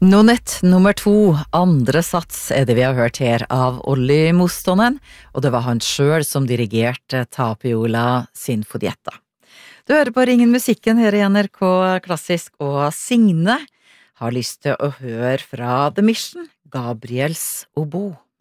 Nonett nummer 2, andre sats, det vi har hørt her av Olli Mustonen, og det var han selv som dirigerte Tapiola Sinfonietta. Du hører på Ringen musikken her i NRK Klassisk, og Signe har lyst til å høre fra The Mission, Gabriels Obo.